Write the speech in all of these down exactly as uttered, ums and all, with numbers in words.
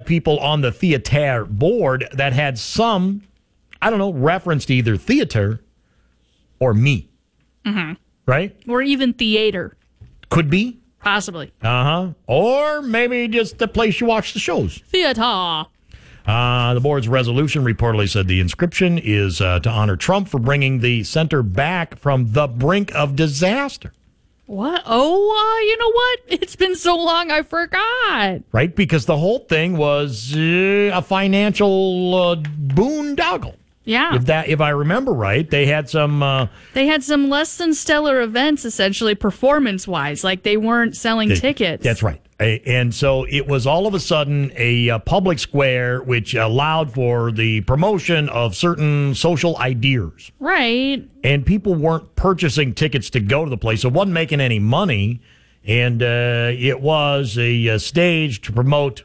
people on the theater board that had some, I don't know, reference to either theater or me. Mm-hmm. Right? Or even theater. Could be. Possibly. Uh-huh. Or maybe just the place you watch the shows. Theater. Uh, the board's resolution reportedly said the inscription is uh, to honor Trump for bringing the center back from the brink of disaster. What? Oh, uh, you know what? It's been so long, I forgot. Right? Because the whole thing was uh, a financial uh, boondoggle. Yeah. If that, if I remember right, they had some... Uh, they had some less than stellar events, essentially, performance-wise. Like, they weren't selling they, tickets. That's right. And so it was all of a sudden a, a public square which allowed for the promotion of certain social ideas. Right. And people weren't purchasing tickets to go to the place. So it wasn't making any money. And uh, it was a, a stage to promote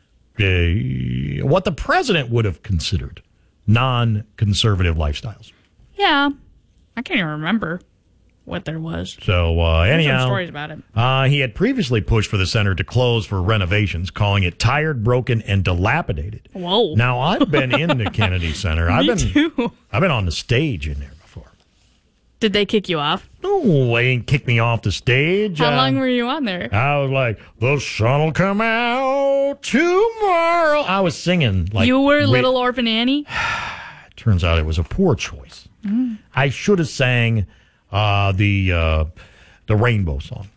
uh, what the president would have considered non-conservative lifestyles. Yeah. I can't even remember what there was. So, uh, anyhow, some stories about it. Uh, he had previously pushed for the center to close for renovations, calling it tired, broken, and dilapidated. Whoa! Now I've been in the Kennedy Center. I've Me been, too. I've been on the stage in there before. Did they kick you off? No, they didn't kick me off the stage. How uh, long were you on there? I was like, the sun'll come out tomorrow. I was singing like you were ri- Little Orphan Annie. Turns out it was a poor choice. Mm. I should have sang. Uh, the uh, the Rainbow song.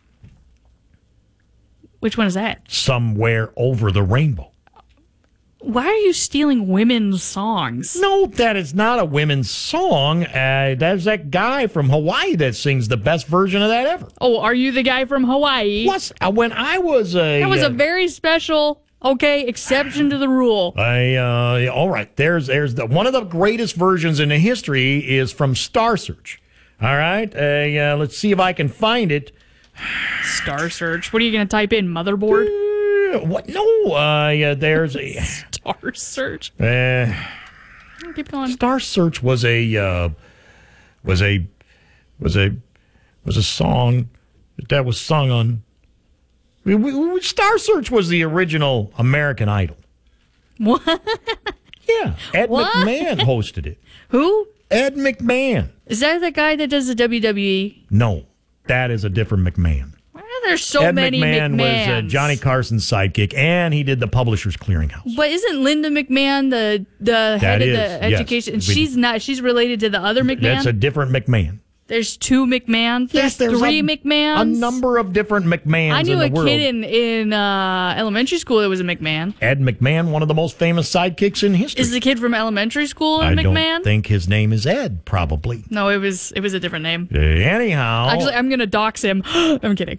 Which one is that? Somewhere Over the Rainbow. Why are you stealing women's songs? No, that is not a women's song. Uh, there's that guy from Hawaii that sings the best version of that ever. Oh, are you the guy from Hawaii? Plus, uh, when I was a... That was uh, a very special, okay, exception to the rule. I, uh, all right, there's, there's the, one of the greatest versions in the history is from Star Search. All right, uh, uh, let's see if I can find it. Star Search. What are you going to type in? Motherboard? Uh, what? No, uh, yeah, there's a... Star Search? Uh, Keep going. Star Search was a, uh, was a, was a, was a song that was sung on... We, we, Star Search was the original American Idol. What? Yeah, Ed What? McMahon hosted it. Who? Ed McMahon. Is that the guy that does the W W E? No, that is a different McMahon. Why are there so Ed many McMahon McMahons? was uh, Johnny Carson's sidekick, and he did the Publishers Clearinghouse. But isn't Linda McMahon the the head is, of the yes. education? And We- she's not. She's related to the other McMahon. That's a different McMahon. There's two McMahons. Yes, There's, there's three a, McMahons. A number of different McMahons I knew in a the world. kid in in uh, elementary school that was a McMahon. Ed McMahon, one of the most famous sidekicks in history. Is the kid from elementary school a I McMahon? don't think his name is Ed, probably. No, it was it was a different name. Uh, anyhow, Actually, I'm gonna dox him. I'm kidding.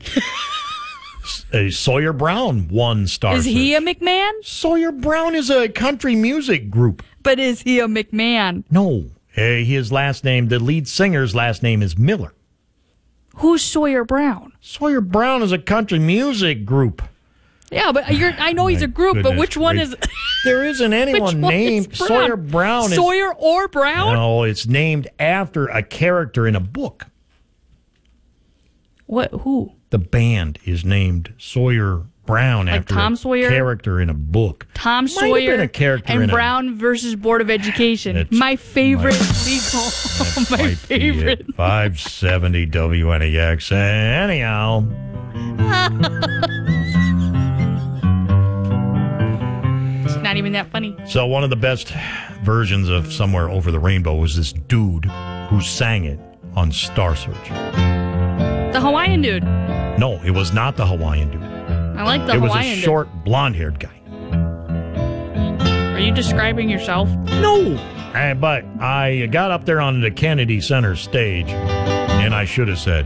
uh, Sawyer Brown won Star Is he a Search. McMahon? Sawyer Brown is a country music group. But is he a McMahon? No, uh, his last name, the lead singer's last name is Miller. Who's Sawyer Brown? Sawyer Brown is a country music group. Yeah, but you're, I know he's a group, but Goodness which one gracious. is There isn't which anyone one named is Brown? Sawyer Brown. Is, Sawyer or Brown? No, it's named after a character in a book. What? Who? The band is named Sawyer Brown Like after Tom a Sawyer? character in a book. Tom Might have Sawyer been a character and in a- Brown versus Board of Education. That's My favorite my- legal. That My might be favorite. it. five seventy W N E X. Anyhow. It's not even that funny. So one of the best versions of Somewhere Over the Rainbow was this dude who sang it on Star Search. The Hawaiian dude. No, it was not the Hawaiian dude. I like the it was Hawaiian a short, blonde-haired guy. dude. Are you describing yourself? No. Uh, but I got up there on the Kennedy Center stage, and I should have said,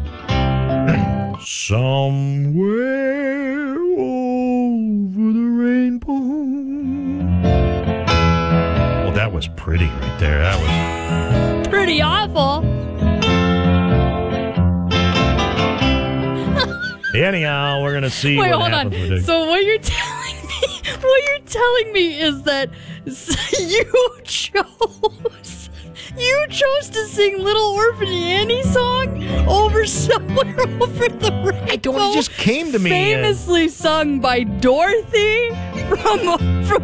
somewhere over the rainbow. Well, that was pretty right there. That was... Pretty awful. Anyhow, we're going to see Wait, what hold happens on. with it. So what you're telling me, what you're telling me is that you chose, you chose to sing Little Orphan Annie song over Somewhere Over the Rainbow. I don't. It just came to me. uh, Famously sung by Dorothy from from